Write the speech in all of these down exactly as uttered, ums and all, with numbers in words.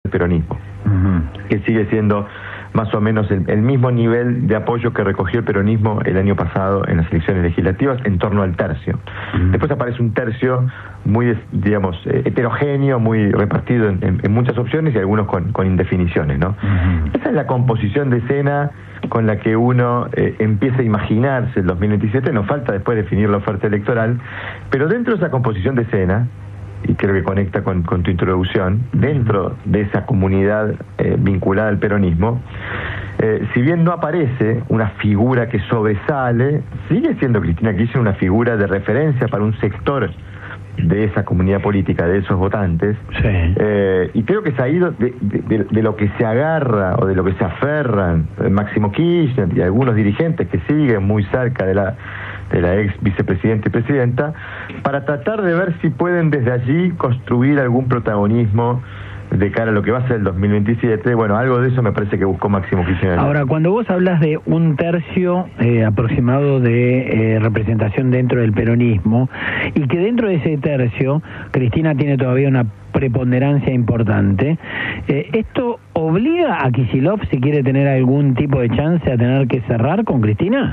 peronismo, uh-huh. que sigue siendo más o menos el, el mismo nivel de apoyo que recogió el peronismo el año pasado en las elecciones legislativas, en torno al tercio. Uh-huh. Después aparece un tercio muy, digamos, eh, heterogéneo, muy repartido en, en, en muchas opciones y algunos con, con indefiniciones, ¿no? Uh-huh. Esa es la composición de escena con la que uno eh, empieza a imaginarse el dos mil veintisiete. Nos falta después definir la oferta electoral, pero dentro de esa composición de escena, y creo que conecta con, con tu introducción, dentro de esa comunidad eh, vinculada al peronismo, eh, si bien no aparece una figura que sobresale, sigue siendo Cristina Kirchner una figura de referencia para un sector de esa comunidad política, de esos votantes, sí. eh, y creo que se ha ido de, de, de lo que se agarra o de lo que se aferran Máximo Kirchner y algunos dirigentes que siguen muy cerca de la de la ex vicepresidenta y presidenta, para tratar de ver si pueden desde allí construir algún protagonismo de cara a lo que va a ser el dos mil veintisiete. Bueno, algo de eso me parece que buscó Máximo Kirchner. Ahora, cuando vos hablas de un tercio eh, aproximado de eh, representación dentro del peronismo, y que dentro de ese tercio Cristina tiene todavía una preponderancia importante, eh, ¿esto obliga a Kicillof, si quiere tener algún tipo de chance, a tener que cerrar con Cristina?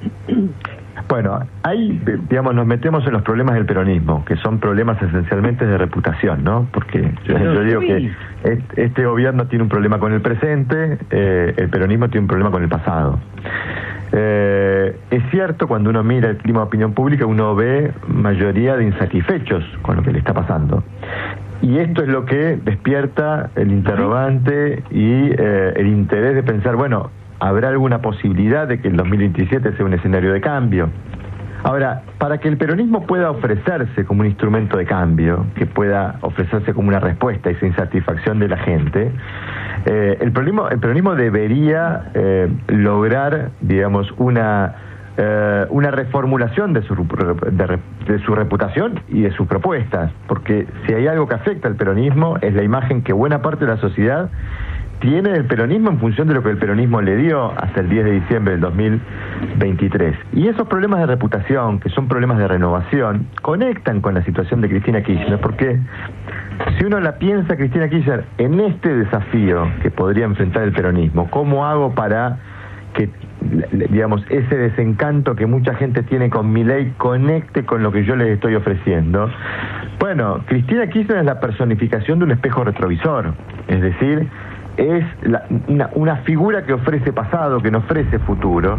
Bueno, ahí, digamos, nos metemos en los problemas del peronismo, que son problemas esencialmente de reputación, ¿no? Porque yo, yo digo que este gobierno tiene un problema con el presente, eh, el peronismo tiene un problema con el pasado. Eh, es cierto, cuando uno mira el clima de opinión pública, uno ve mayoría de insatisfechos con lo que le está pasando. Y esto es lo que despierta el interrogante y eh, el interés de pensar, bueno, ¿habrá alguna posibilidad de que el dos mil veintisiete sea un escenario de cambio? Ahora, para que el peronismo pueda ofrecerse como un instrumento de cambio, que pueda ofrecerse como una respuesta a esa insatisfacción de la gente, eh, el, peronismo, el peronismo debería eh, lograr, digamos, una, eh, una reformulación de su, de, de su reputación y de sus propuestas, porque si hay algo que afecta al peronismo es la imagen que buena parte de la sociedad tiene el peronismo en función de lo que el peronismo le dio hasta el diez de diciembre del dos mil veintitrés. Y esos problemas de reputación, que son problemas de renovación, conectan con la situación de Cristina Kirchner, porque si uno la piensa, Cristina Kirchner, en este desafío que podría enfrentar el peronismo, ¿cómo hago para que, digamos, ese desencanto que mucha gente tiene con Milei conecte con lo que yo les estoy ofreciendo? Bueno, Cristina Kirchner es la personificación de un espejo retrovisor, es decir, es la, una, una figura que ofrece pasado, que no ofrece futuro,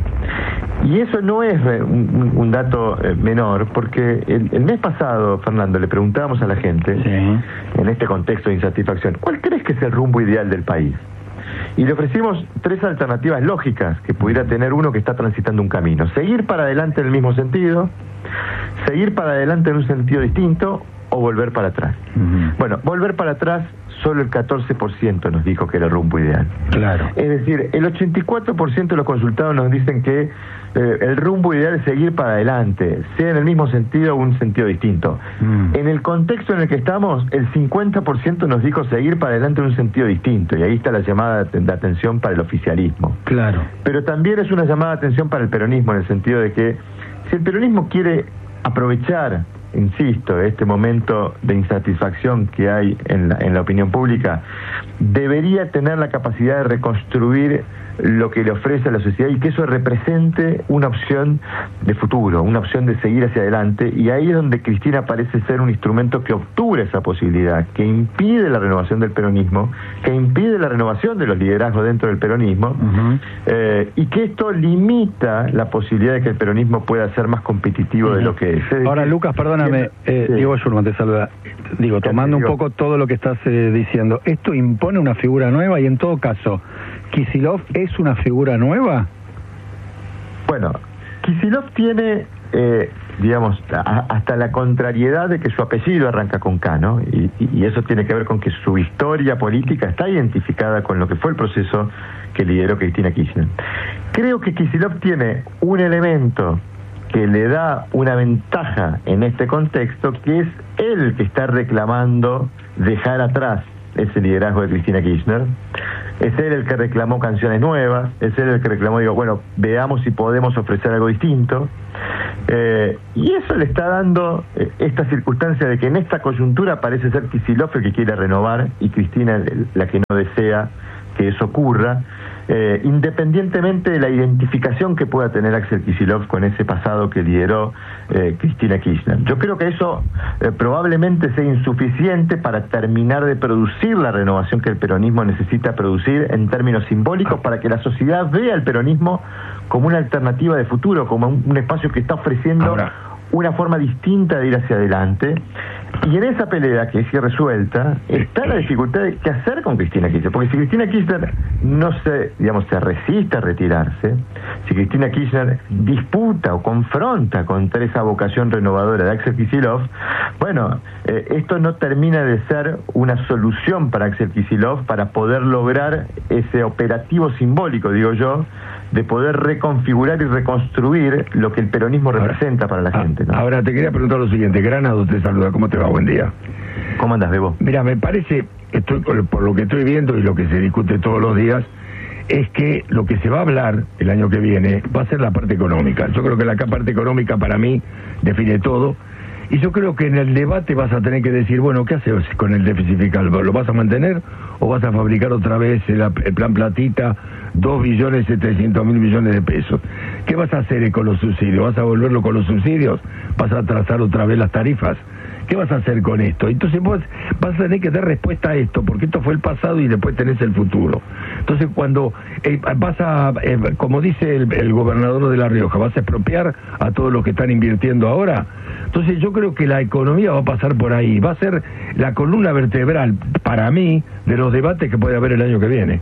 y eso no es un, un dato eh, menor, porque el, el mes pasado, Fernando, le preguntábamos a la gente, sí. en este contexto de insatisfacción, ¿cuál crees que es el rumbo ideal del país? Y le ofrecimos tres alternativas lógicas que pudiera tener uno que está transitando un camino: seguir para adelante en el mismo sentido, seguir para adelante en un sentido distinto, o volver para atrás. Uh-huh. Bueno, volver para atrás, solo el catorce por ciento nos dijo que era el rumbo ideal. Claro. Es decir, el ochenta y cuatro por ciento de los consultados nos dicen que eh, el rumbo ideal es seguir para adelante, sea en el mismo sentido o un sentido distinto. Uh-huh. En el contexto en el que estamos, el cincuenta por ciento nos dijo seguir para adelante en un sentido distinto, y ahí está la llamada de atención para el oficialismo. Claro. Pero también es una llamada de atención para el peronismo, en el sentido de que si el peronismo quiere aprovechar, insisto, este momento de insatisfacción que hay en la, en la opinión pública, debería tener la capacidad de reconstruir lo que le ofrece a la sociedad y que eso represente una opción de futuro, una opción de seguir hacia adelante, y ahí es donde Cristina parece ser un instrumento que obtura esa posibilidad, que impide la renovación del peronismo, que impide la renovación de los liderazgos dentro del peronismo, uh-huh. eh, y que esto limita la posibilidad de que el peronismo pueda ser más competitivo uh-huh. de lo que es. es Ahora, Lucas, perdóname, eh, sí. Diego Schulman te saluda. Digo, tomando un poco todo lo que estás eh, diciendo, ¿esto impone una figura nueva? Y en todo caso, ¿Kicillof es una figura nueva? Bueno, Kicillof tiene, eh, digamos, a, hasta la contrariedad de que su apellido arranca con K, ¿no? Y, y eso tiene que ver con que su historia política está identificada con lo que fue el proceso que lideró Cristina Kirchner. Creo que Kicillof tiene un elemento que le da una ventaja en este contexto, que es él que está reclamando dejar atrás ese liderazgo de Cristina Kirchner. Es él el que reclamó canciones nuevas, es él el que reclamó, digo, bueno, veamos si podemos ofrecer algo distinto. Eh, y eso le está dando eh, esta circunstancia de que en esta coyuntura parece ser Kicillof el que quiere renovar y Cristina la que no desea que eso ocurra, eh, independientemente de la identificación que pueda tener Axel Kicillof con ese pasado que lideró eh, Cristina Kirchner. Yo creo que eso eh, probablemente sea insuficiente para terminar de producir la renovación que el peronismo necesita producir en términos simbólicos para que la sociedad vea al peronismo como una alternativa de futuro, como un, un espacio que está ofreciendo Ahora. una forma distinta de ir hacia adelante. Y en esa pelea que es irresuelta está la dificultad de qué hacer con Cristina Kirchner, porque si Cristina Kirchner no se, digamos, se resiste a retirarse, si Cristina Kirchner disputa o confronta contra esa vocación renovadora de Axel Kicillof, bueno, eh, esto no termina de ser una solución para Axel Kicillof para poder lograr ese operativo simbólico, digo yo, de poder reconfigurar y reconstruir lo que el peronismo ahora, representa para la ah, gente, ¿no? Ahora te quería preguntar lo siguiente. Granado te saluda, ¿cómo te va? Buen día. ¿Cómo andas, Bebo? Mira, me parece, estoy por lo que estoy viendo y lo que se discute todos los días, es que lo que se va a hablar el año que viene va a ser la parte económica. Yo creo que la parte económica para mí define todo. Y yo creo que en el debate vas a tener que decir, bueno, ¿qué haces con el déficit fiscal? ¿Lo vas a mantener o vas a fabricar otra vez el, el plan platita, dos billones setecientos mil millones de pesos? ¿Qué vas a hacer con los subsidios? ¿Vas a volverlo con los subsidios? ¿Vas a trazar otra vez las tarifas? ¿Qué vas a hacer con esto? Entonces vos vas a tener que dar respuesta a esto, porque esto fue el pasado y después tenés el futuro. Entonces cuando eh, vas a, eh, como dice el, el gobernador de La Rioja, vas a expropiar a todos los que están invirtiendo ahora. Entonces yo creo que la economía va a pasar por ahí, va a ser la columna vertebral, para mí, de los debates que puede haber el año que viene.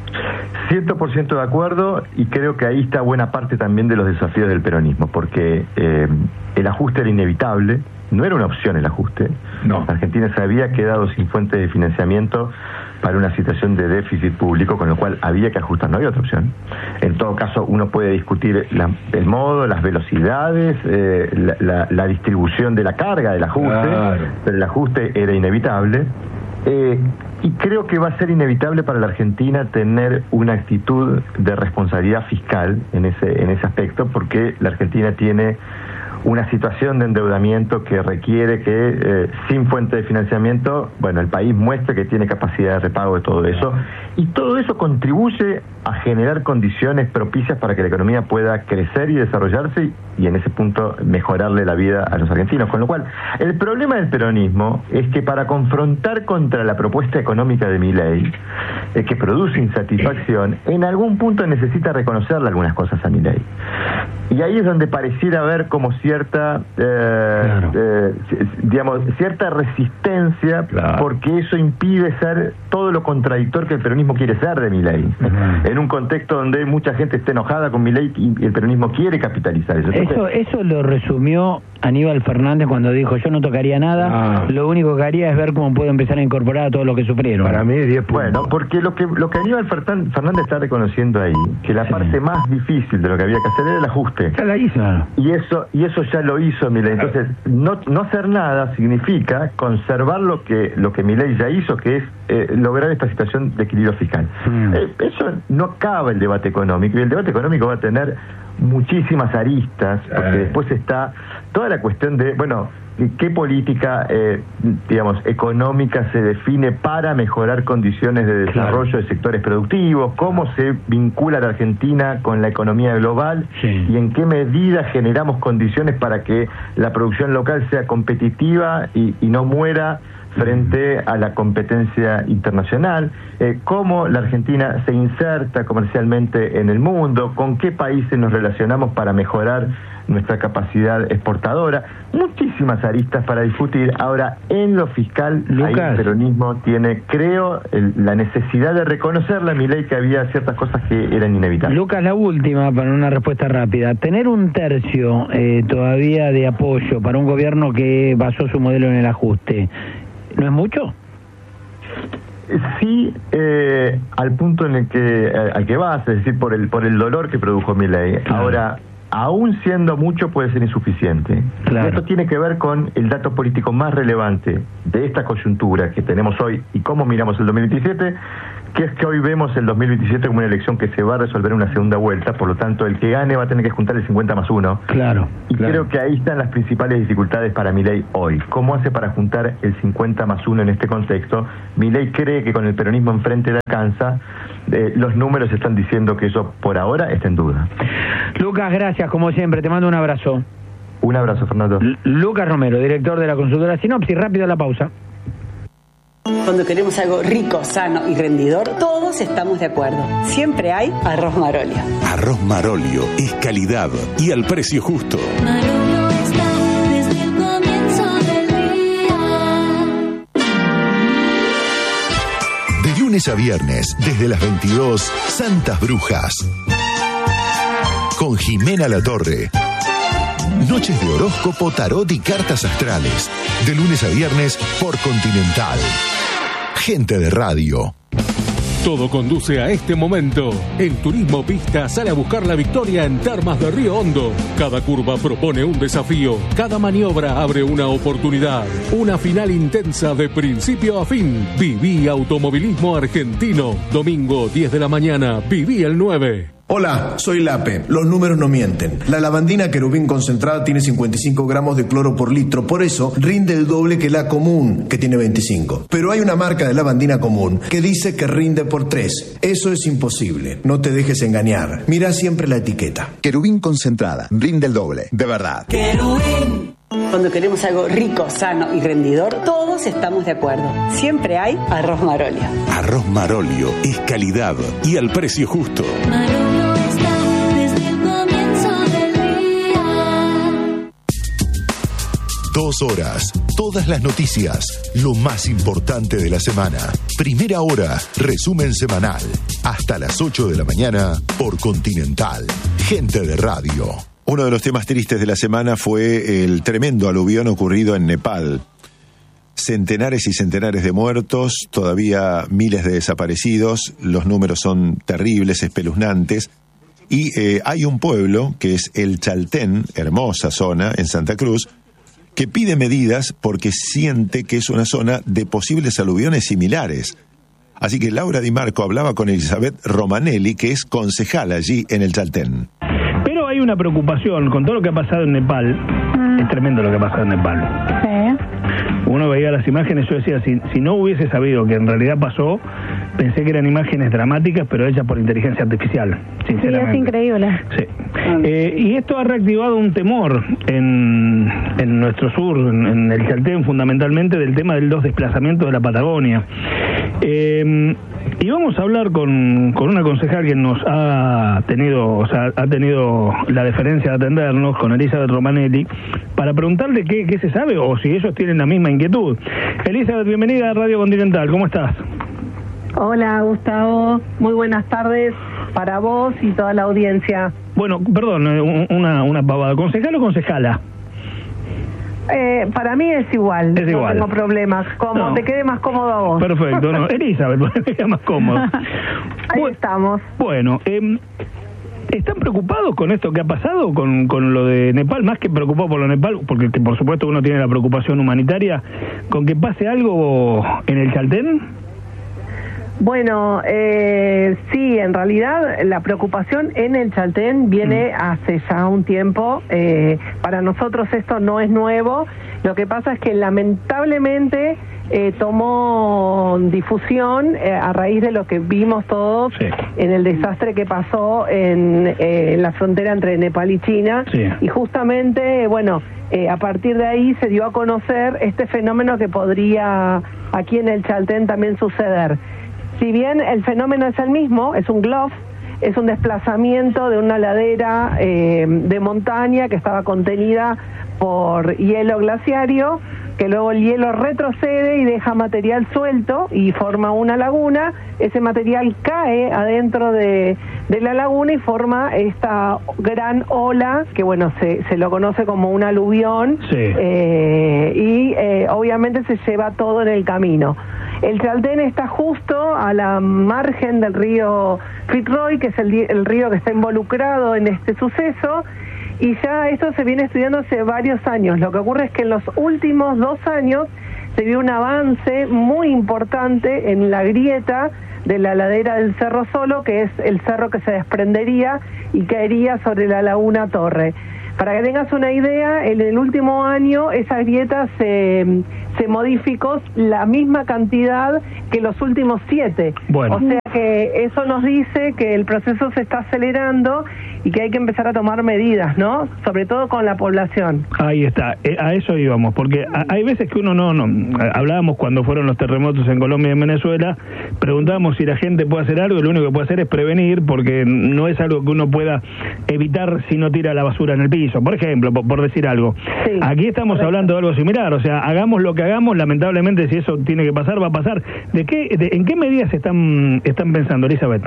cien por ciento de acuerdo, y creo que ahí está buena parte también de los desafíos del peronismo, porque eh, el ajuste era inevitable, no era una opción el ajuste. No. Argentina se había quedado sin fuente de financiamiento para una situación de déficit público, con lo cual había que ajustar, no había otra opción. En todo caso, uno puede discutir la, el modo, las velocidades, eh, la, la, la distribución de la carga del ajuste, claro. Pero el ajuste era inevitable. Eh, y creo que va a ser inevitable para la Argentina tener una actitud de responsabilidad fiscal en ese, en ese aspecto, porque la Argentina tiene una situación de endeudamiento que requiere que, eh, sin fuente de financiamiento, bueno, el país muestre que tiene capacidad de repago de todo eso, y todo eso contribuye a generar condiciones propicias para que la economía pueda crecer y desarrollarse, y en ese punto mejorarle la vida a los argentinos. Con lo cual, el problema del peronismo es que para confrontar contra la propuesta económica de Milei, eh, que produce insatisfacción, en algún punto necesita reconocerle algunas cosas a Milei. Y ahí es donde pareciera haber como cierta, eh, claro. eh, digamos, cierta resistencia, claro. Porque eso impide ser todo lo contradictor que el peronismo quiere ser de Milei. Uh-huh. En un contexto donde mucha gente está enojada con Milei y el peronismo quiere capitalizar eso. Entonces, eso, eso lo resumió Aníbal Fernández cuando dijo: yo no tocaría nada, ah. lo único que haría es ver cómo puedo empezar a incorporar a todo lo que sufrieron. Para mí diez puntos. Bueno, porque lo que lo que Aníbal Fernández está reconociendo ahí, que la sí. parte más difícil de lo que había que hacer era el ajuste. Ya la hizo. Y eso y eso ya lo hizo Milei. Entonces, no no hacer nada significa conservar lo que lo que Milei ya hizo, que es eh, lograr esta situación de equilibrio fiscal. Mm. Eh, eso no acaba el debate económico, y el debate económico va a tener muchísimas aristas, porque eh. después está toda la cuestión de, bueno, qué política, eh, digamos, económica se define para mejorar condiciones de desarrollo claro. de sectores productivos, cómo se vincula la Argentina con la economía global, sí. y en qué medida generamos condiciones para que la producción local sea competitiva y, y no muera frente a la competencia internacional, eh, cómo la Argentina se inserta comercialmente en el mundo, con qué países nos relacionamos para mejorar nuestra capacidad exportadora, muchísimas aristas para discutir. Ahora, en lo fiscal, Lucas, ahí el peronismo tiene, creo, el, la necesidad de reconocerle a Milei que había ciertas cosas que eran inevitables. Lucas, la última, para una respuesta rápida. Tener un tercio eh, todavía de apoyo para un gobierno que basó su modelo en el ajuste, ¿no es mucho? Sí, eh, al punto en el que eh, al que vas, es decir, por el por el dolor que produjo Milei. Claro. Ahora, aún siendo mucho, puede ser insuficiente. Claro. Esto tiene que ver con el dato político más relevante de esta coyuntura que tenemos hoy y cómo miramos el dos mil veintisiete, que es que hoy vemos el dos mil veintisiete como una elección que se va a resolver en una segunda vuelta, por lo tanto el que gane va a tener que juntar el cincuenta más uno. Claro. Y claro. creo que ahí están las principales dificultades para Milei hoy. ¿Cómo hace para juntar el cincuenta más uno en este contexto? Milei cree que con el peronismo enfrente le alcanza. Eh, los números están diciendo que eso por ahora está en duda. Lucas, gracias como siempre, te mando un abrazo. Un abrazo, Fernando. L- Lucas Romero, director de la consultora Sinopsis. Rápido la pausa. Cuando queremos algo rico, sano y rendidor, todos estamos de acuerdo. Siempre hay arroz Marolio. Arroz Marolio es calidad y al precio justo. Marolio está desde el comienzo del día. De lunes a viernes, desde las veintidós, Santas Brujas. Con Jimena Latorre. Noches de horóscopo, tarot y cartas astrales. De lunes a viernes por Continental. Gente de radio. Todo conduce a este momento. En Turismo Pista sale a buscar la victoria en Termas de Río Hondo. Cada curva propone un desafío. Cada maniobra abre una oportunidad. Una final intensa de principio a fin. Viví Automovilismo Argentino. Domingo diez de la mañana. Viví el nueve. Hola, soy Lape. Los números no mienten. La lavandina Querubín concentrada tiene cincuenta y cinco gramos de cloro por litro, por eso rinde el doble que la común, que tiene veinticinco. Pero hay una marca de lavandina común que dice que rinde por tres. Eso es imposible. No te dejes engañar. Mira siempre la etiqueta. Querubín concentrada, rinde el doble, de verdad. Querubín. Cuando queremos algo rico, sano y rendidor, todos estamos de acuerdo. Siempre hay arroz Marolio. Arroz Marolio es calidad y al precio justo. Marolio está desde el comienzo del día. Dos horas, todas las noticias, lo más importante de la semana. Primera hora, resumen semanal. Hasta las ocho de la mañana por Continental. Gente de radio. Uno de los temas tristes de la semana fue el tremendo aluvión ocurrido en Nepal. Centenares y centenares de muertos, todavía miles de desaparecidos, los números son terribles, espeluznantes. Y eh, hay un pueblo, que es el Chaltén, hermosa zona en Santa Cruz, que pide medidas porque siente que es una zona de posibles aluviones similares. Así que Laura Di Marco hablaba con Elizabeth Romanelli, que es concejal allí en el Chaltén. Pero hay una preocupación con todo lo que ha pasado en Nepal. Mm. Es tremendo lo que ha pasado en Nepal. Sí. Uno veía las imágenes, yo decía, si, si no hubiese sabido que en realidad pasó, pensé que eran imágenes dramáticas, pero hechas por inteligencia artificial, sinceramente. Sí, es increíble. Sí. Eh, y esto ha reactivado un temor en, en nuestro sur, en, en el Chaltén, fundamentalmente, del tema de los desplazamientos de la Patagonia. Eh, y vamos a hablar con, con una concejal que nos ha tenido, o sea, ha tenido la deferencia de atendernos, con Elizabeth Romanelli, para preguntarle qué, qué se sabe o si ellos tienen la misma inquietud. Elizabeth, bienvenida a Radio Continental, ¿cómo estás? Hola, Gustavo, muy buenas tardes para vos y toda la audiencia. Bueno, perdón, una, una pavada, ¿concejal o concejala? Eh, para mí es igual, es igual. No tengo problemas, como no. Te quede más cómodo a vos. Perfecto, no, Elizabeth, me queda más cómodo. Ahí bueno, estamos. Bueno, eh, ¿están preocupados con esto que ha pasado, con, con lo de Nepal? Más que preocupado por lo de Nepal, porque que por supuesto uno tiene la preocupación humanitaria, con que pase algo en el Chaltén. Bueno, eh, sí, en realidad la preocupación en el Chaltén viene mm. hace ya un tiempo. Eh, para nosotros esto no es nuevo. Lo que pasa es que lamentablemente eh, tomó difusión eh, a raíz de lo que vimos todos sí. en el desastre que pasó en, eh, en la frontera entre Nepal y China. Sí. Y justamente, bueno, eh, a partir de ahí se dio a conocer este fenómeno que podría aquí en el Chaltén también suceder. Si bien el fenómeno es el mismo, es un glof, es un desplazamiento de una ladera eh, de montaña que estaba contenida por hielo glaciario, que luego el hielo retrocede y deja material suelto y forma una laguna. Ese material cae adentro de, de la laguna y forma esta gran ola, que bueno, se, se lo conoce como un aluvión, sí. eh, y eh, obviamente se lleva todo en el camino. El Chaltén está justo a la margen del río Fitzroy, que es el, el río que está involucrado en este suceso, y ya esto se viene estudiando hace varios años. Lo que ocurre es que en los últimos dos años se vio un avance muy importante en la grieta de la ladera del Cerro Solo, que es el cerro que se desprendería y caería sobre la laguna Torre. Para que tengas una idea, en el último año esa grieta se, se modificó la misma cantidad que los últimos siete. Bueno. O sea que eso nos dice que el proceso se está acelerando y que hay que empezar a tomar medidas, ¿no? Sobre todo con la población. Ahí está, eh, a eso íbamos, porque a, hay veces que uno no, no, hablábamos cuando fueron los terremotos en Colombia y en Venezuela, preguntábamos si la gente puede hacer algo, y lo único que puede hacer es prevenir, porque no es algo que uno pueda evitar si no tira la basura en el piso, por ejemplo, por, por decir algo. Sí, aquí estamos correcto. hablando de algo similar, o sea, hagamos lo que hagamos, lamentablemente si eso tiene que pasar, va a pasar. ¿De qué, de, ¿En qué medidas están, están pensando, Elizabeth?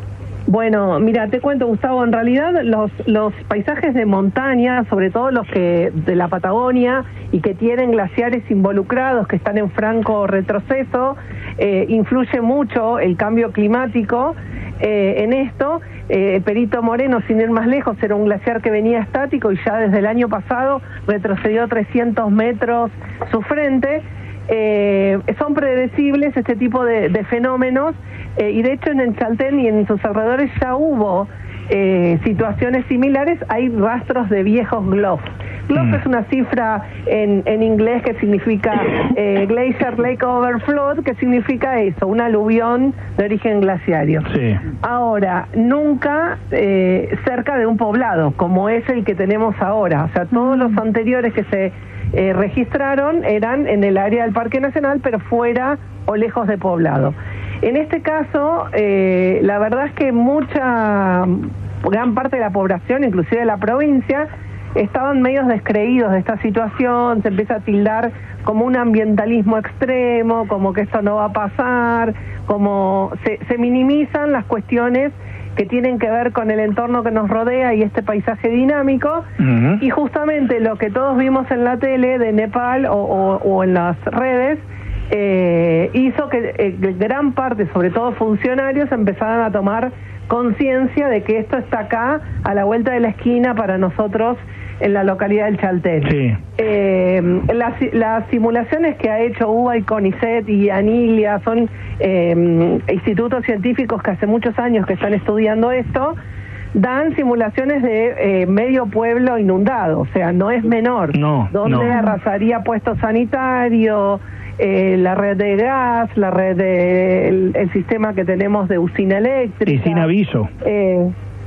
Bueno, mira, te cuento, Gustavo, en realidad los los paisajes de montaña, sobre todo los que de la Patagonia y que tienen glaciares involucrados, que están en franco retroceso, eh, influye mucho el cambio climático eh, en esto. Eh, Perito Moreno, sin ir más lejos, era un glaciar que venía estático y ya desde el año pasado retrocedió trescientos metros su frente. Eh, son predecibles este tipo de, de fenómenos eh, y de hecho en el Chaltén y en sus alrededores ya hubo eh, situaciones similares. Hay rastros de viejos G L O F. G L O F mm. es una cifra en, en inglés que significa eh, Glacier Lake Overflow, que significa eso, un aluvión de origen glaciario. Sí. Ahora, nunca eh, cerca de un poblado, como es el que tenemos ahora. O sea, todos los anteriores que se Eh, registraron eran en el área del Parque Nacional, pero fuera o lejos de poblado. En este caso, eh, la verdad es que mucha, gran parte de la población, inclusive de la provincia, estaban medios descreídos de esta situación. Se empieza a tildar como un ambientalismo extremo, como que esto no va a pasar, como se, se minimizan las cuestiones que tienen que ver con el entorno que nos rodea y este paisaje dinámico. Uh-huh. Y justamente lo que todos vimos en la tele de Nepal o, o, o en las redes eh, hizo que eh, gran parte, sobre todo funcionarios, empezaran a tomar conciencia de que esto está acá, a la vuelta de la esquina para nosotros en la localidad del Chaltén. Sí. Eh, las, las simulaciones que ha hecho U B A y CONICET y ANILIA son eh, institutos científicos que hace muchos años que están estudiando esto, dan simulaciones de eh, medio pueblo inundado, o sea, no es menor. No, donde no. arrasaría puesto sanitario, eh, la red de gas, la red de el, el sistema que tenemos de usina eléctrica. Y sin aviso. Eh,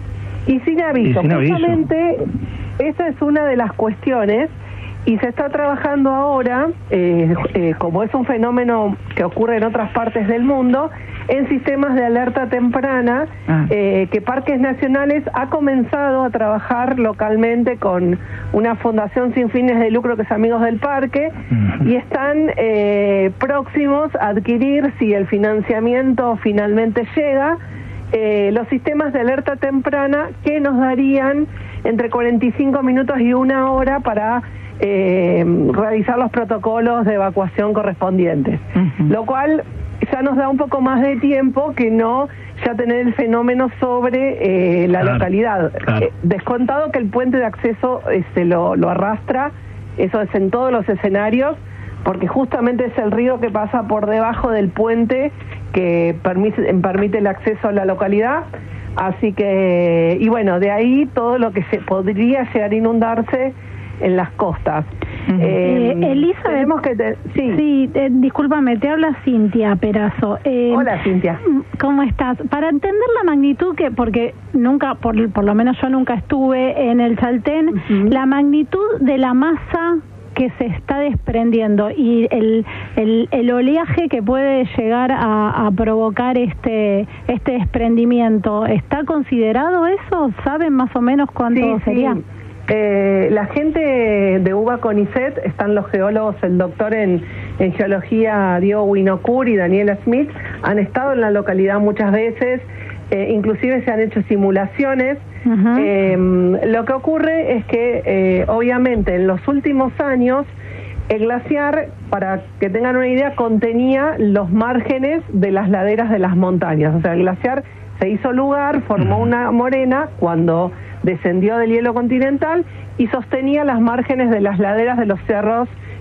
y sin aviso. Y sin aviso. Justamente esa es una de las cuestiones y se está trabajando ahora, eh, eh, como es un fenómeno que ocurre en otras partes del mundo, en sistemas de alerta temprana, ah. eh, que Parques Nacionales ha comenzado a trabajar localmente con una fundación sin fines de lucro que es Amigos del Parque, uh-huh. y están eh, próximos a adquirir, si el financiamiento finalmente llega, eh, los sistemas de alerta temprana que nos darían entre cuarenta y cinco minutos y una hora para eh, realizar los protocolos de evacuación correspondientes, uh-huh. lo cual ya nos da un poco más de tiempo que no ya tener el fenómeno sobre eh, la claro, localidad. Claro. Eh, descontado que el puente de acceso este, lo, lo arrastra, eso es en todos los escenarios, porque justamente es el río que pasa por debajo del puente que permite, permite el acceso a la localidad. Así que, y bueno, de ahí todo lo que se podría llegar a inundarse en las costas. Uh-huh. eh, eh, Elisa, tenemos que te, sí, sí eh, discúlpame, te habla Cintia Perazo. Eh, Hola, Cintia. ¿Cómo estás? Para entender la magnitud, que porque nunca, por, por lo menos yo nunca estuve en el Chaltén, uh-huh. la magnitud de la masa que se está desprendiendo y el, el, el oleaje que puede llegar a, a provocar este este desprendimiento, ¿está considerado eso? ¿Saben más o menos cuánto sí, sería? Sí. Eh, la gente de U B A CONICET, están los geólogos, el doctor en, en geología Diego Winokur y Daniela Smith, han estado en la localidad muchas veces, eh, inclusive se han hecho simulaciones. Uh-huh. Eh, lo que ocurre es que eh, obviamente en los últimos años el glaciar, para que tengan una idea, contenía los márgenes de las laderas de las montañas, o sea, el glaciar se hizo lugar, formó una morena cuando descendió del hielo continental y sostenía las márgenes de las laderas de los cerros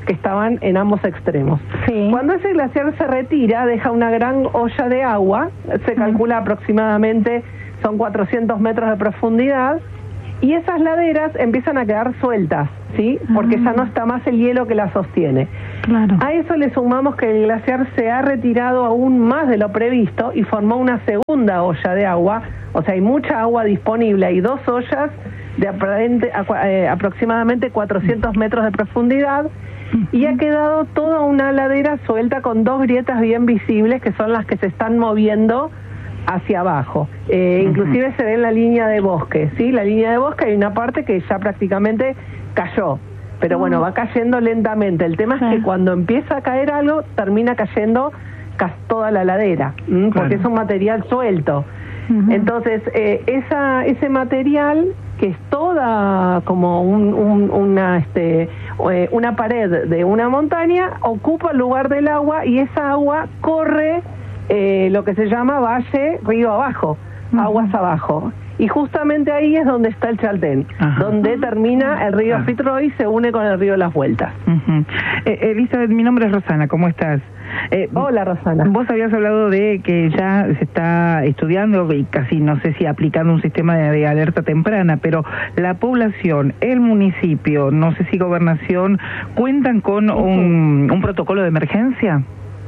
que estaban en ambos extremos. Sí. Cuando ese glaciar se retira, deja una gran olla de agua, se calcula aproximadamente, son cuatrocientos metros de profundidad, y esas laderas empiezan a quedar sueltas, ¿sí? Porque ya no está más el hielo que las sostiene. Claro. A eso le sumamos que el glaciar se ha retirado aún más de lo previsto y formó una segunda olla de agua, o sea, hay mucha agua disponible, hay dos ollas de aparente, eh, aproximadamente cuatrocientos metros de profundidad, y ha quedado toda una ladera suelta con dos grietas bien visibles que son las que se están moviendo hacia abajo. Eh, uh-huh. Inclusive se ve en la línea de bosque, ¿sí? La línea de bosque hay una parte que ya prácticamente cayó, pero uh-huh. bueno, va cayendo lentamente. El tema uh-huh. es que cuando empieza a caer algo, termina cayendo casi toda la ladera, ¿m? Porque claro. es un material suelto. Uh-huh. Entonces, eh, esa, ese material que es toda como un, un, una este eh, una pared de una montaña, ocupa el lugar del agua y esa agua corre eh, lo que se llama valle río abajo, uh-huh. aguas abajo. Y justamente ahí es donde está el Chaltén, Ajá. donde termina el río Ajá. Fitzroy y se une con el río Las Vueltas. Uh-huh. eh, Elizabeth, mi nombre es Rosana, ¿cómo estás? Eh, Hola, Rosana. Vos habías hablado de que ya se está estudiando y casi no sé si aplicando un sistema de, de alerta temprana, pero la población, el municipio, no sé si gobernación, ¿cuentan con un, un protocolo de emergencia?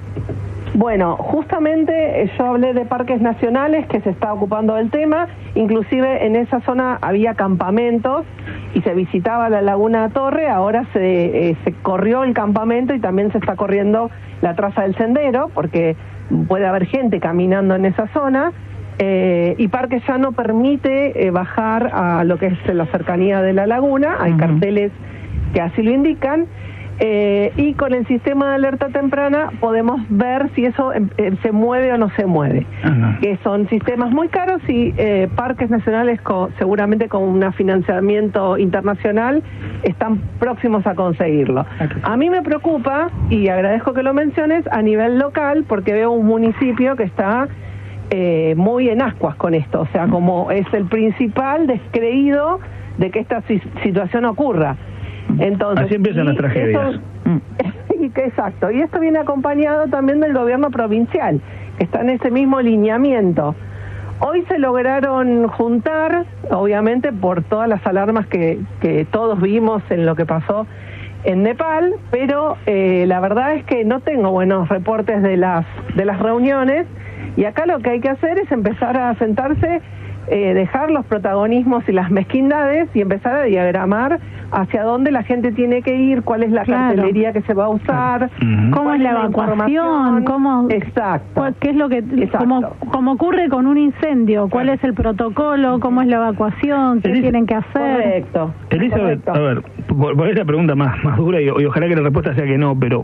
Bueno, justamente yo hablé de parques nacionales que se está ocupando del tema, inclusive en esa zona había campamentos y se visitaba la Laguna Torre, ahora se, eh, se corrió el campamento y también se está corriendo la traza del sendero, porque puede haber gente caminando en esa zona, eh, y Parques ya no permite eh, bajar a lo que es la cercanía de la laguna, hay uh-huh. carteles que así lo indican. Eh, y con el sistema de alerta temprana podemos ver si eso eh, se mueve o no se mueve, uh-huh. que son sistemas muy caros y eh, parques nacionales co- seguramente con un financiamiento internacional están próximos a conseguirlo. Okay. A mí me preocupa, y agradezco que lo menciones, a nivel local, porque veo un municipio que está eh, muy en ascuas con esto, o sea, como es el principal descreído de que esta si- situación ocurra. Entonces, así empiezan las tragedias. Eso, exacto, y esto viene acompañado también del gobierno provincial, que está en ese mismo lineamiento. Hoy se lograron juntar, obviamente por todas las alarmas que, que todos vimos en lo que pasó en Nepal, pero eh, la verdad es que no tengo buenos reportes de las, de las reuniones, y acá lo que hay que hacer es empezar a sentarse, Eh, dejar los protagonismos y las mezquindades y empezar a diagramar hacia dónde la gente tiene que ir, cuál es la claro. cartelería que se va a usar, uh-huh. cómo es la evacuación, cómo, exacto, qué es lo que cómo, cómo ocurre con un incendio, cuál es el protocolo, cómo es la evacuación, qué Elis- tienen que hacer. Correcto. Elizabeth, correcto. a ver, por, por esa pregunta más, más dura y, y ojalá que la respuesta sea que no, pero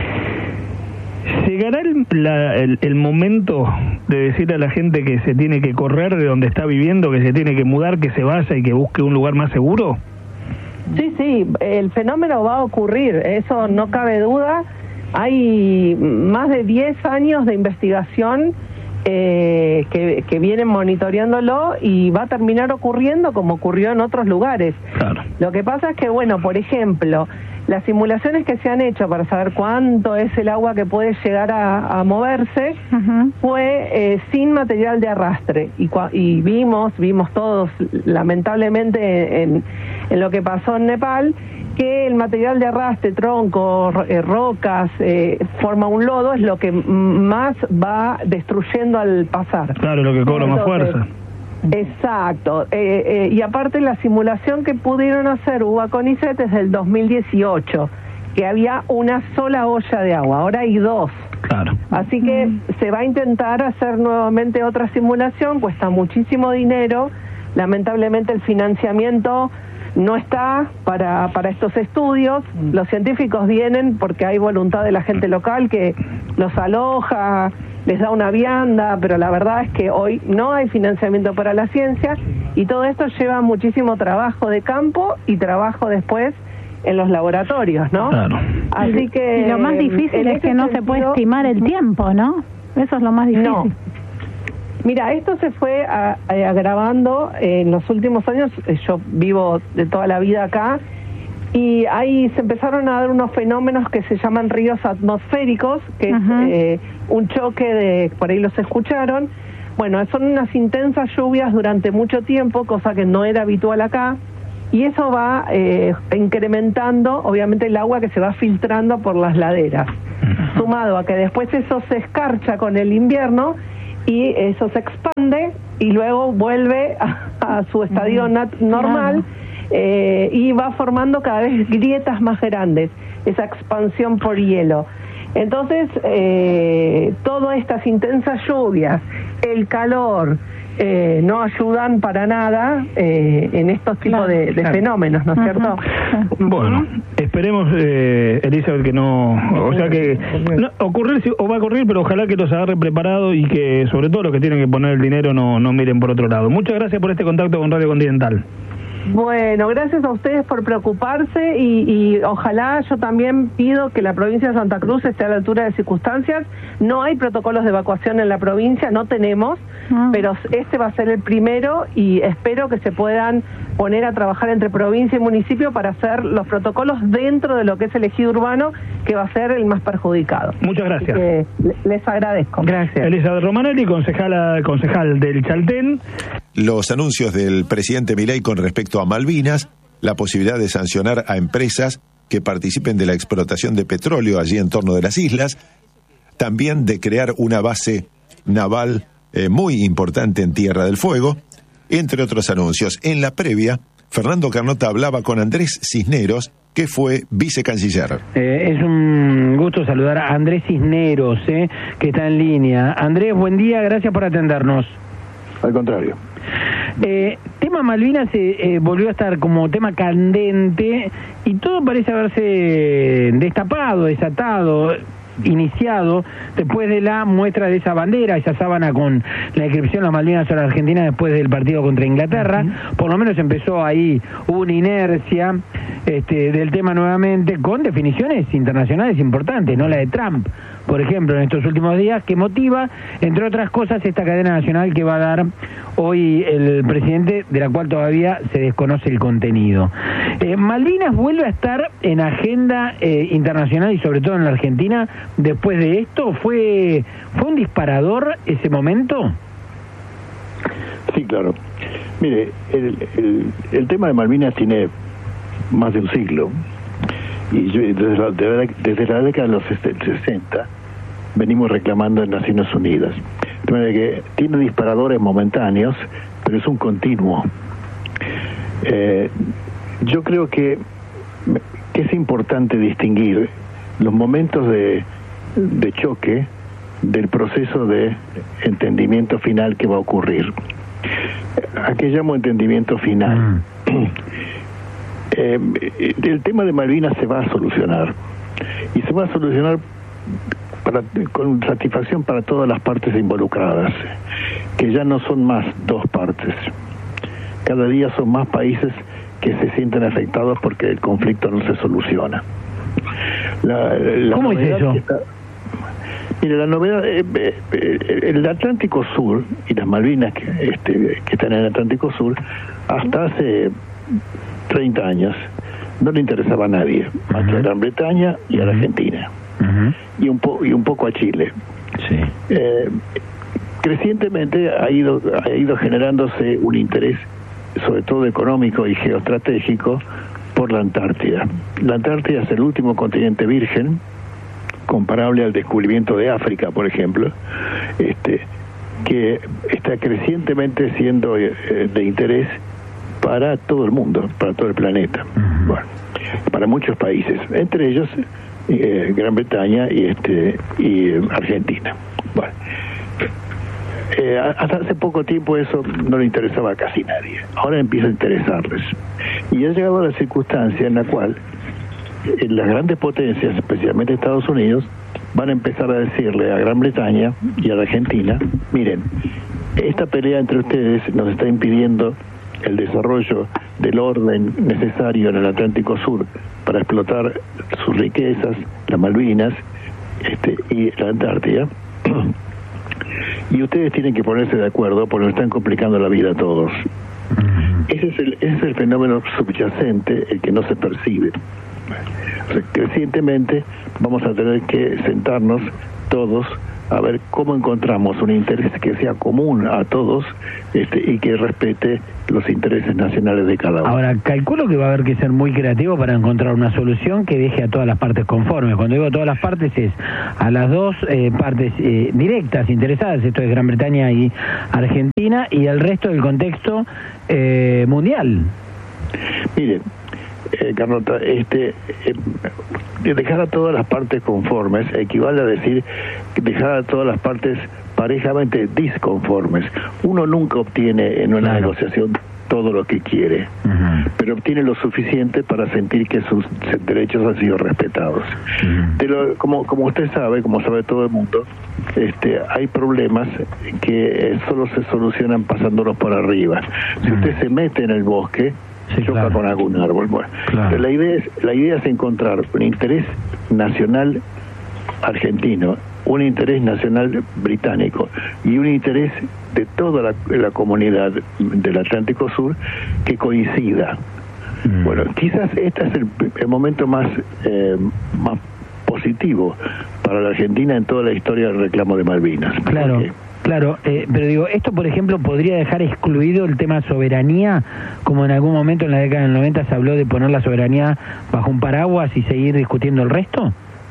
¿llegará el, la, el, el momento de decir a la gente que se tiene que correr de donde está viviendo, que se tiene que mudar, que se vaya y que busque un lugar más seguro? Sí, sí, el fenómeno va a ocurrir, eso no cabe duda. Hay más de diez años de investigación eh, que, que vienen monitoreándolo y va a terminar ocurriendo como ocurrió en otros lugares. Claro. Lo que pasa es que, bueno, por ejemplo, las simulaciones que se han hecho para saber cuánto es el agua que puede llegar a, a moverse uh-huh. fue eh, sin material de arrastre y, y vimos, vimos todos lamentablemente en, en lo que pasó en Nepal, que el material de arrastre, troncos, eh, rocas, eh, forma un lodo, es lo que más va destruyendo al pasar. Claro, lo que cobra Entonces, más fuerza. Exacto, eh, eh, y aparte la simulación que pudieron hacer U B A CONICET es del dos mil dieciocho, que había una sola olla de agua, ahora hay dos. Claro. Así que mm. se va a intentar hacer nuevamente otra simulación, cuesta muchísimo dinero, lamentablemente el financiamiento no está para, para estos estudios, mm. los científicos vienen porque hay voluntad de la gente local que los aloja, les da una vianda, pero la verdad es que hoy no hay financiamiento para la ciencia y todo esto lleva muchísimo trabajo de campo y trabajo después en los laboratorios, ¿no? Claro. Así que y lo más difícil es que no sentido, se puede estimar el tiempo, ¿no? Eso es lo más difícil. No. Mira, esto se fue a, a, agravando en los últimos años. Yo vivo de toda la vida acá y ahí se empezaron a dar unos fenómenos que se llaman ríos atmosféricos, que es eh, un choque de, por ahí los escucharon. Bueno, son unas intensas lluvias durante mucho tiempo, cosa que no era habitual acá, y eso va eh, incrementando, obviamente, el agua que se va filtrando por las laderas, sumado a que después eso se escarcha con el invierno, y eso se expande, y luego vuelve a, a su estadio nat- normal, eh, y va formando cada vez grietas más grandes, esa expansión por hielo. Entonces, eh, todas estas intensas lluvias, el calor, eh, no ayudan para nada eh, en estos tipos de, de claro. fenómenos, ¿no es cierto? Bueno, esperemos, eh, Elizabeth, que no, o sea que no, ocurrir sí, o va a ocurrir, pero ojalá que los agarre preparados y que sobre todo los que tienen que poner el dinero no, no miren por otro lado. Muchas gracias por este contacto con Radio Continental. Bueno, gracias a ustedes por preocuparse y, y ojalá, yo también pido que la provincia de Santa Cruz esté a la altura de circunstancias. No hay protocolos de evacuación en la provincia, no tenemos, ah. pero este va a ser el primero y espero que se puedan poner a trabajar entre provincia y municipio para hacer los protocolos dentro de lo que es el ejido urbano, que va a ser el más perjudicado. Muchas gracias. Que les agradezco. Gracias. Elizabeth Romanelli, concejala, concejal del Chaltén. Los anuncios del presidente Milei con respecto a Malvinas, la posibilidad de sancionar a empresas que participen de la explotación de petróleo allí en torno de las islas, también de crear una base naval eh, muy importante en Tierra del Fuego, entre otros anuncios. En la previa, Fernando Carnota hablaba con Andrés Cisneros, que fue vicecanciller. Eh, es un gusto saludar a Andrés Cisneros, eh, que está en línea. Andrés, buen día, gracias por atendernos. Al contrario. Eh, tema Malvinas eh, eh, volvió a estar como tema candente y todo parece haberse destapado, desatado, iniciado después de la muestra de esa bandera, esa sábana con la inscripción de las Malvinas a la Argentina después del partido contra Inglaterra. Uh-huh. Por lo menos empezó ahí una inercia este, del tema nuevamente con definiciones internacionales importantes, no la de Trump, por ejemplo, en estos últimos días, que motiva, entre otras cosas, esta cadena nacional que va a dar hoy el presidente, de la cual todavía se desconoce el contenido. Eh, Malvinas vuelve a estar en agenda eh, internacional y sobre todo en la Argentina después de esto. ¿Fue, fue un disparador ese momento? Sí, claro. Mire, el, el, el tema de Malvinas tiene más de un siglo. Y yo, desde, la, desde la década de los sesenta venimos reclamando en Naciones Unidas. De manera que tiene disparadores momentáneos, pero es un continuo. Eh, yo creo que, que es importante distinguir los momentos de, de choque del proceso de entendimiento final que va a ocurrir. ¿A qué llamo entendimiento final? Mm. Eh, el tema de Malvinas se va a solucionar y se va a solucionar para, con satisfacción para todas las partes involucradas, que ya no son más dos partes, cada día son más países que se sienten afectados porque el conflicto no se soluciona. La, la ¿Cómo es eso? Está, mire, la novedad, eh, eh, el Atlántico Sur y las Malvinas que, este, que están en el Atlántico Sur, hasta hace treinta años no le interesaba a nadie, uh-huh. más que a Gran Bretaña y a la Argentina, uh-huh. y un po- y un poco a Chile. Sí. Eh, crecientemente ha ido ha ido generándose un interés, sobre todo económico y geoestratégico, por la Antártida. La Antártida es el último continente virgen, comparable al descubrimiento de África, por ejemplo, este, que está crecientemente siendo eh, de interés para todo el mundo, para todo el planeta, uh-huh. bueno, para muchos países, entre ellos eh, Gran Bretaña y este y eh, Argentina. Bueno, eh, hasta hace poco tiempo eso no le interesaba a casi nadie. Ahora empieza a interesarles y ha llegado a la circunstancia en la cual eh, las grandes potencias, especialmente Estados Unidos, van a empezar a decirle a Gran Bretaña y a la Argentina: miren, esta pelea entre ustedes nos está impidiendo el desarrollo del orden necesario en el Atlántico Sur para explotar sus riquezas, las Malvinas este, y la Antártida, y ustedes tienen que ponerse de acuerdo porque nos están complicando la vida a todos. Ese es el, ese es el fenómeno subyacente, el que no se percibe. O sea, crecientemente vamos a tener que sentarnos todos a ver cómo encontramos un interés que sea común a todos este, y que respete los intereses nacionales de cada uno. Ahora, calculo que va a haber que ser muy creativo para encontrar una solución que deje a todas las partes conformes. Cuando digo todas las partes es a las dos eh, partes eh, directas, interesadas, esto es Gran Bretaña y Argentina, y el resto del contexto eh, mundial. Miren, eh, Carlota, este, eh, dejar a todas las partes conformes equivale a decir dejar a todas las partes parejamente disconformes. Uno nunca obtiene en una claro. negociación todo lo que quiere, uh-huh. pero obtiene lo suficiente para sentir que sus derechos han sido respetados. Uh-huh. De lo, como, como usted sabe, como sabe todo el mundo, este, hay problemas que eh, solo se solucionan pasándolos por arriba. Si uh-huh. usted se mete en el bosque, sí, choca claro. con algún árbol. Bueno, claro. la idea es la idea es encontrar un interés nacional argentino, un interés nacional británico y un interés de toda la, la comunidad del Atlántico Sur que coincida. Mm. Bueno, quizás este es el, el momento más eh, más positivo para la Argentina en toda la historia del reclamo de Malvinas. Claro. Porque, Claro, eh, pero digo, esto por ejemplo podría dejar excluido el tema soberanía, como en algún momento en la década del noventa se habló de poner la soberanía bajo un paraguas y seguir discutiendo el resto.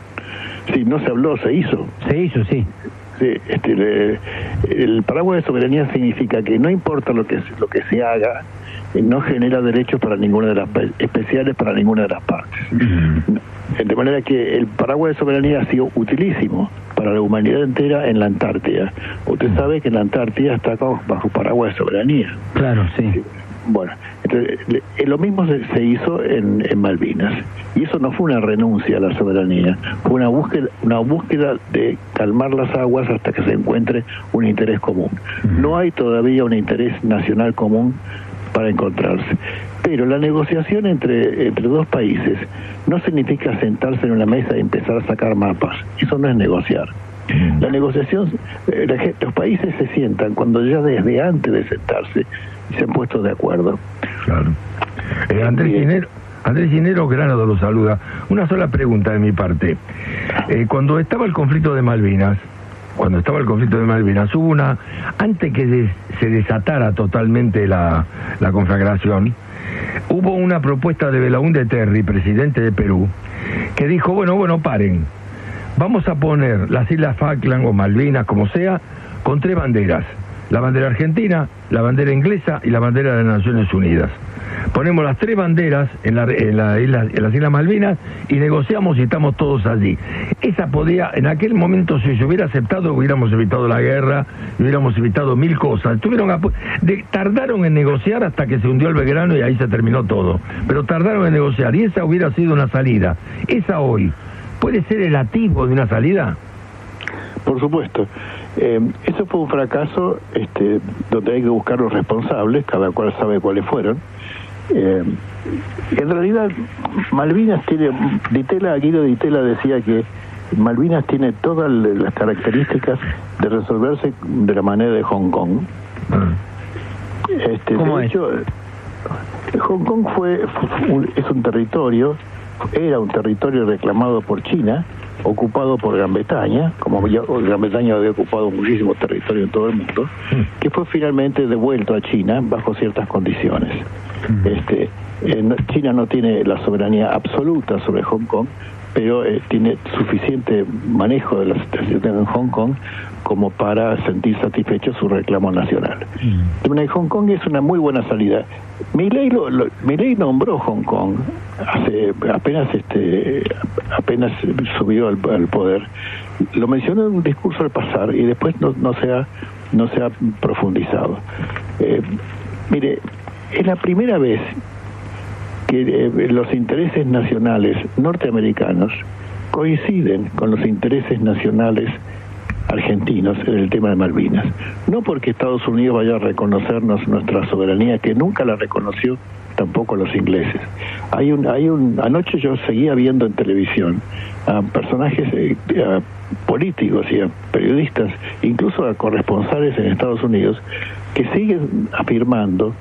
Sí, no se habló, se hizo. Se hizo, sí. Sí, este, el, el paraguas de soberanía significa que no importa lo que lo que se haga, no genera derechos para ninguna de las especiales para ninguna de las partes. Mm. De manera que el paraguas de soberanía ha sido utilísimo para la humanidad entera en la Antártida. Usted mm. sabe que la Antártida está bajo paraguas de soberanía. Claro, sí. sí. Bueno, entonces, lo mismo se, se hizo en, en Malvinas. Y eso no fue una renuncia a la soberanía, fue una búsqueda, una búsqueda de calmar las aguas hasta que se encuentre un interés común. Mm. No hay todavía un interés nacional común para encontrarse. Pero la negociación entre, entre dos países no significa sentarse en una mesa y empezar a sacar mapas. Eso no es negociar. La negociación, eh, la, los países se sientan cuando ya desde antes de sentarse se han puesto de acuerdo. Claro. Eh, Andrés Ginero, Andrés Ginero Granado lo saluda. Una sola pregunta de mi parte. Eh, cuando estaba el conflicto de Malvinas, cuando estaba el conflicto de Malvinas, hubo una, antes que des, se desatara totalmente la, la conflagración, hubo una propuesta de Belaúnde Terry, presidente de Perú, que dijo, bueno, bueno, paren, vamos a poner las Islas Falkland o Malvinas, como sea, con tres banderas, la bandera argentina, la bandera inglesa y la bandera de las Naciones Unidas. Ponemos las tres banderas en, la, en, la isla, en las Islas Malvinas y negociamos y estamos todos allí. Esa podía, en aquel momento, si se hubiera aceptado, hubiéramos evitado la guerra, hubiéramos evitado mil cosas. Tuvieron a, de, tardaron en negociar hasta que se hundió el Belgrano y ahí se terminó todo. Pero tardaron en negociar y esa hubiera sido una salida. Esa hoy, ¿puede ser el atisbo de una salida? Por supuesto. Eh, eso fue un fracaso este, donde hay que buscar los responsables, cada cual sabe cuáles fueron. Eh, en realidad Malvinas tiene, Ditela, Guido Ditela decía que Malvinas tiene todas las características de resolverse de la manera de Hong Kong. Este, ¿Cómo de es? hecho, Hong Kong fue, fue un, es un territorio, era un territorio reclamado por China, ocupado por Gran Bretaña, como ya Gran Bretaña había ocupado muchísimo territorio en todo el mundo, que fue finalmente devuelto a China bajo ciertas condiciones. Este, eh, China no tiene la soberanía absoluta sobre Hong Kong, pero eh, tiene suficiente manejo de la situación en Hong Kong como para sentir satisfecho su reclamo nacional. Mm. En Hong Kong es una muy buena salida. Milei lo, lo, Milei nombró Hong Kong hace apenas este apenas subió al, al poder. Lo mencionó en un discurso al pasar y después no, no se ha no se ha profundizado. Eh, mire, es la primera vez que eh, los intereses nacionales norteamericanos coinciden con los intereses nacionales argentinos en el tema de Malvinas. No porque Estados Unidos vaya a reconocernos nuestra soberanía, que nunca la reconoció tampoco los ingleses. Hay un, hay un, anoche yo seguía viendo en televisión a personajes eh, a políticos y a periodistas, incluso a corresponsales en Estados Unidos, que siguen afirmando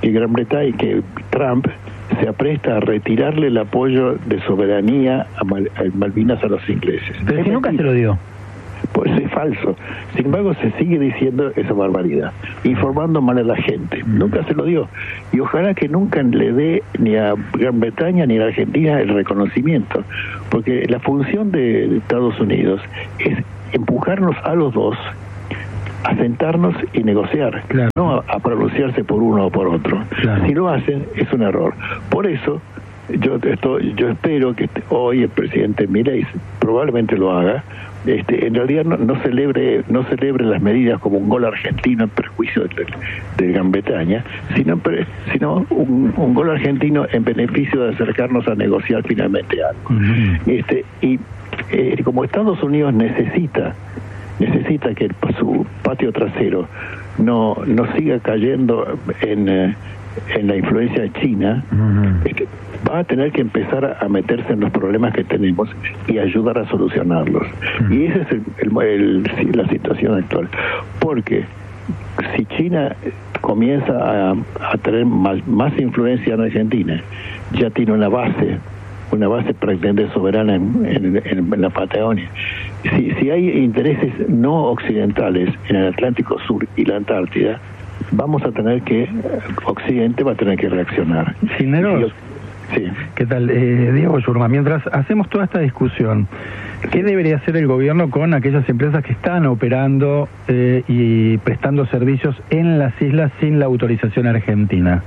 que Gran Bretaña y que Trump se apresta a retirarle el apoyo de soberanía a, Mal, a Malvinas a los ingleses. Pero si nunca se lo dio. Pues es falso. Sin embargo, se sigue diciendo esa barbaridad, informando mal a la gente. Nunca se lo dio. Y ojalá que nunca le dé ni a Gran Bretaña ni a Argentina el reconocimiento, porque la función de Estados Unidos es empujarnos a los dos a sentarnos y negociar, claro. no a, a pronunciarse por uno o por otro. Claro. Si lo hacen, es un error. Por eso, yo estoy, yo espero que hoy el presidente Milei probablemente lo haga. Este, en realidad no, no celebre no celebre las medidas como un gol argentino en perjuicio de, de Gran Bretaña, sino, sino un, un gol argentino en beneficio de acercarnos a negociar finalmente algo. Uh-huh. Este, y eh, como Estados Unidos necesita necesita que el, su patio trasero no, no siga cayendo en, eh, en la influencia china, uh-huh. este, va a tener que empezar a, a meterse en los problemas que tenemos y ayudar a solucionarlos. Uh-huh. Y esa es el, el, el, la situación actual. Porque si China comienza a, a tener más, más influencia en Argentina, ya tiene una base, una base prácticamente soberana en, en, en, en la Patagonia. Si, si hay intereses no occidentales en el Atlántico Sur y la Antártida, vamos a tener que, Occidente va a tener que reaccionar. Cisneros, sí. ¿Qué tal? Eh, Diego Yurma, mientras hacemos toda esta discusión, ¿qué debería hacer el gobierno con aquellas empresas que están operando eh, y prestando servicios en las islas sin la autorización argentina?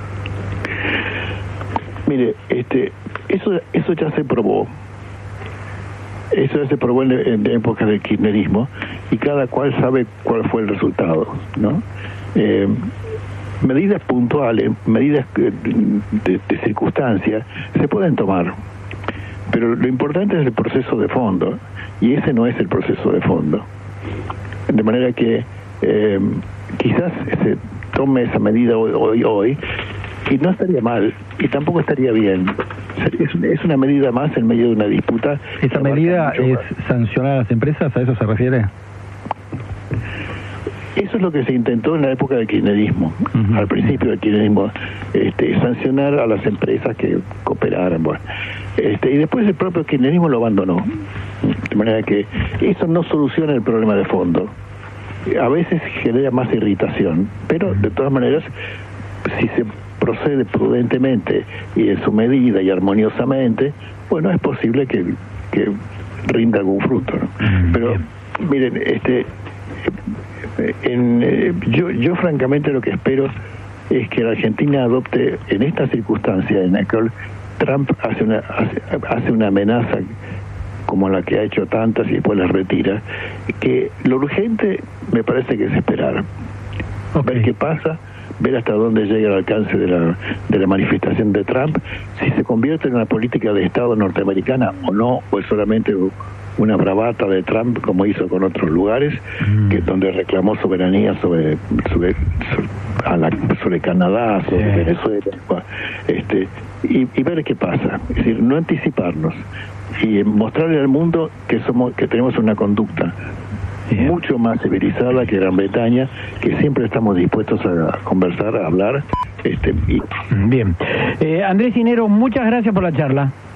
Mire, este, eso eso ya se probó. Eso ya se probó en, en épocas del kirchnerismo y cada cual sabe cuál fue el resultado, ¿no? Eh, medidas puntuales, medidas de, de, de circunstancia, se pueden tomar, pero lo importante es el proceso de fondo, y ese no es el proceso de fondo. De manera que eh, quizás se tome esa medida hoy, hoy, hoy, y no estaría mal, y tampoco estaría bien. Es, es una medida más en medio de una disputa. ¿Esa medida es sancionar a las empresas? ¿A eso se refiere? Eso es lo que se intentó en la época del kirchnerismo. Uh-huh. Al principio del kirchnerismo, este, sancionar a las empresas que cooperaran. Bueno, este, y después el propio kirchnerismo lo abandonó. De manera que eso no soluciona el problema de fondo. A veces genera más irritación, pero de todas maneras, si se procede prudentemente y en su medida y armoniosamente, bueno, es posible que, que rinda algún fruto, ¿no? Pero miren, este en, eh, yo yo francamente lo que espero es que la Argentina adopte en esta circunstancia en la que Trump hace una hace, hace una amenaza como la que ha hecho tantas y después las retira, que lo urgente me parece que es esperar, okay. ver qué pasa, ver hasta dónde llega el alcance de la, de la manifestación de Trump, si se convierte en una política de Estado norteamericana o no, o es solamente una bravata de Trump como hizo con otros lugares, mm. que donde reclamó soberanía sobre sobre, sobre, a la, sobre Canadá, sobre yeah. Venezuela, este, y, y ver qué pasa, es decir, no anticiparnos y mostrarle al mundo que somos que tenemos una conducta Bien. mucho más civilizada que Gran Bretaña, que siempre estamos dispuestos a conversar, a hablar. Este, y... Bien. Eh, Andrés Cisneros, muchas gracias por la charla.